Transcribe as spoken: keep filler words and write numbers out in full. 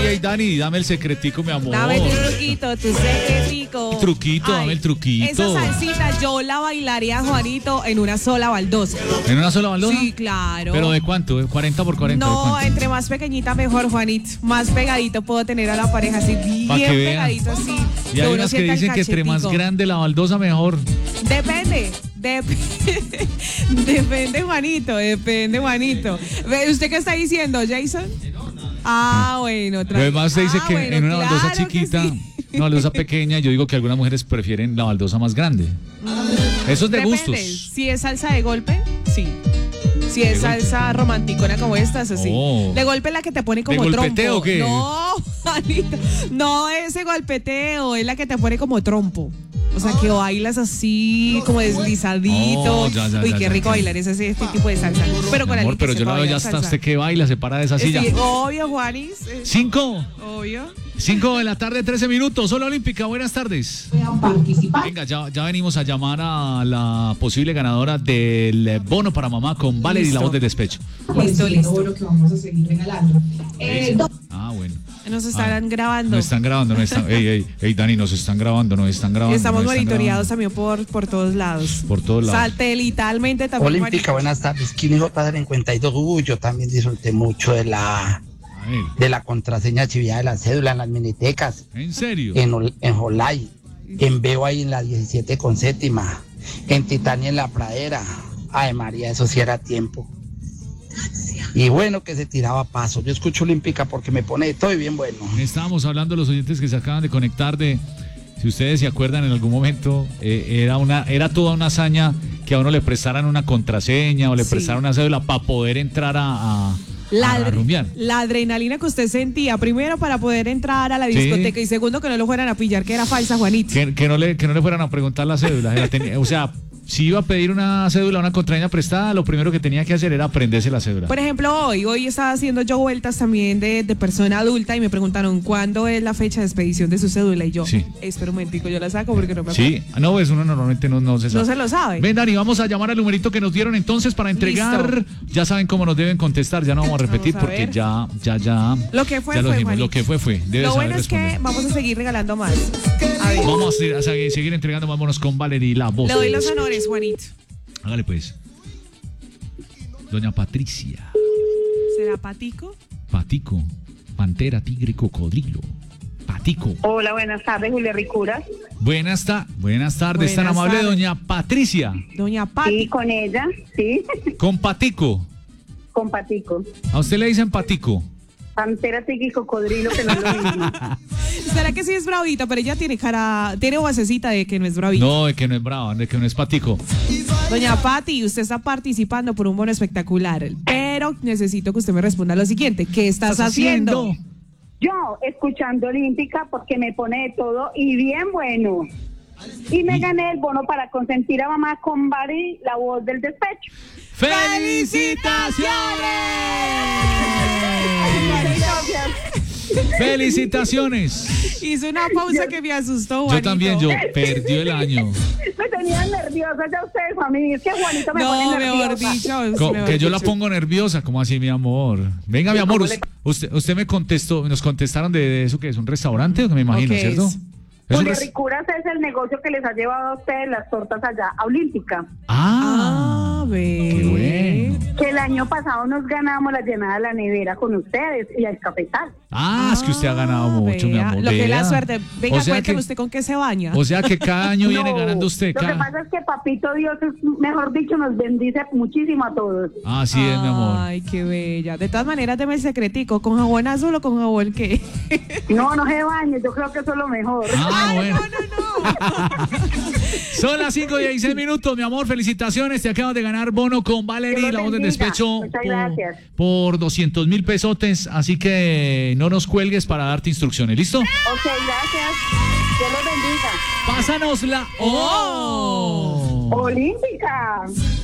Oye, Dani, dame el secretico, mi amor. Dame tu truquito, tu secretico. Truquito, dame el truquito. Esa salsita yo la bailaría, Juanito, en una sola baldosa. ¿En una sola baldosa? Sí, claro. ¿Pero de cuánto? ¿cuarenta por cuarenta? No, entre más pequeñita mejor, Juanito. Más pegadito puedo tener a la pareja así, bien pegadito así. Y hay unas que dicen que entre más grande la baldosa mejor. Depende. Dep depende, Juanito, depende, Juanito. ¿Usted qué está diciendo, Jason? Ah, bueno. Además usted dice ah, que bueno, en una claro baldosa chiquita, sí. Una baldosa pequeña, yo digo que algunas mujeres prefieren la baldosa más grande. Mm. Eso es de Depende. gustos. Si es salsa de golpe, sí. Si es salsa romanticona como esta, es así. Oh. De golpe la que te pone como ¿De trompo. golpeteo o qué? No, Anita, no ese golpeteo, es la que te pone como trompo. O sea, que bailas así, como deslizadito. Oh, ya, ya, Uy, ya, qué ya, rico ya. bailar ese, ese tipo de salsa. Pero con amor, pero yo la veo ya hasta usted que baila, se para de esa silla. Sí, obvio, Juanis. ¿Cinco? Obvio. Cinco de la tarde, trece minutos. Hola, Olímpica, buenas tardes. Venga, ya, ya venimos a llamar a la posible ganadora del bono para mamá con Valerie, la voz de despecho. Listo, listo. Bono que vamos a seguir regalando. Eh, ah, bueno. Nos estarán ah, grabando. Nos están grabando, no están. Ey, ey, ey, Dani, nos están grabando, nos están grabando. Estamos nos monitoreados también por, por todos lados. Por todos lados. Satelitalmente también. Olímpica, buenas tardes. Kini J cincuenta y dos. Uy, yo también disfruté mucho de la de la contraseña archivada de la cédula en las minitecas. ¿En serio? En, en Jolay, en Veo ahí en la diecisiete con séptima, en Titania en la Pradera. Ay, María, eso sí era tiempo. Y bueno, que se tiraba paso. Yo escucho Olímpica porque me pone todo bien bueno. Estábamos hablando de los oyentes que se acaban de conectar de, si ustedes se acuerdan en algún momento, eh, era una, era toda una hazaña que a uno le prestaran una contraseña o le sí. prestaran una cédula para poder entrar a, a, la, a rumbear. La adrenalina que usted sentía, primero para poder entrar a la discoteca sí. y segundo que no lo fueran a pillar, que era falsa, Juanito. Que, que, no, le, que no le fueran a preguntar la cédula. La tenía, o sea... Si iba a pedir una cédula, una contraseña prestada, lo primero que tenía que hacer era aprenderse la cédula. Por ejemplo, hoy, hoy estaba haciendo yo vueltas también de, de persona adulta y me preguntaron cuándo es la fecha de expedición de su cédula y yo, sí. espera un momentico, yo la saco porque no me acuerdo. Sí, no, pues uno normalmente no, no se sabe. No se lo sabe. Ven, Dani, vamos a llamar al numerito que nos dieron entonces para entregar. Listo. Ya saben cómo nos deben contestar, ya no vamos a repetir vamos a porque ya, ya, ya. Lo que fue, ya fue, lo, lo que fue, fue. Debe lo saber bueno es responder. que vamos a seguir regalando más. A ver. Vamos a, a seguir, seguir entregando más bonos con Valerie, la voz. Le doy los honores, Juanito. Hágale pues. Doña Patricia. ¿Será Patico? Patico. Pantera, tigre, cocodrilo. Patico. Hola, buenas tardes, Julia Ricuras. Buenas, ta buenas tardes, buenas tan amable tardes. Doña Patricia. Doña Patico. Sí, con ella, sí. Con Patico. Con Patico. ¿A usted le dicen Patico? Pantera, tigre y cocodrilo, que no es lo mismo. ¿Será que sí es bravita? Pero ella tiene cara, tiene basecita de que no es bravita. No, de que no es brava, de que no es Patico. Doña Pati, usted está participando por un bono espectacular, pero necesito que usted me responda lo siguiente. ¿Qué estás, ¿Estás haciendo? haciendo? Yo, escuchando Olímpica, porque me pone de todo y bien bueno. Y me gané el bono para consentir a mamá con Valerie, la voz del despecho. ¡Felicitaciones! ¡Felicitaciones! Hizo una pausa que me asustó, Juanito. Yo también, yo perdió el año. Me tenían nerviosa ya ustedes, familia. Es que Juanito me no, pone nerviosa. Mejor dicho, Co mejor que yo dicho. la pongo nerviosa, ¿cómo así, mi amor? Venga, mi amor, usted, usted, usted me contestó, nos contestaron de, de eso que es un restaurante, me imagino, okay, ¿cierto? Es. Julia Ricuras es el negocio que les ha llevado a ustedes las tortas allá a Olímpica. Ah, ah ve. Qué bueno. Que el año pasado nos ganamos la llenada de la nevera con ustedes y el cafetal. Ah, es que usted ha ganado mucho, vea, mi amor. Lo que es la suerte. Venga, o sea cuénteme que, usted con qué se baña. O sea que cada año viene no, ganando usted. Lo cada... que pasa es que Papito Dios, es, mejor dicho, nos bendice muchísimo a todos. Ah, sí es, mi amor. Ay, qué bella. De todas maneras, deme el secretico. ¿Con jabón azul o con jabón qué? No, no se bañe. Yo creo que eso es lo mejor. Ah, Ay, bueno. no, no, no. Son las cinco y dieciséis minutos, mi amor. Felicitaciones. Te acabas de ganar bono con Valerie, la voz del despecho. Muchas gracias. Por, por doscientos mil pesotes. Así que no nos cuelgues para darte instrucciones. ¿Listo? Ok, gracias. Dios los bendiga. Pásanosla. ¡Oh! Olímpica.